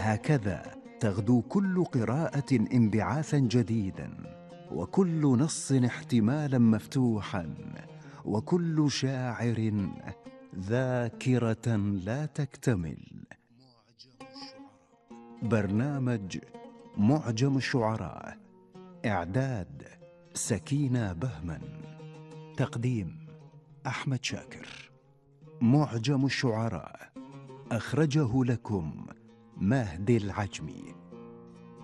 هكذا تغدو كل قراءة انبعاثا جديدا، وكل نص احتمالا مفتوحا، وكل شاعر ذاكرة لا تكتمل. برنامج معجم الشعراء، إعداد سكينة بهمن، تقديم أحمد شاكر. معجم الشعراء أخرجه لكم مهدي العجمي.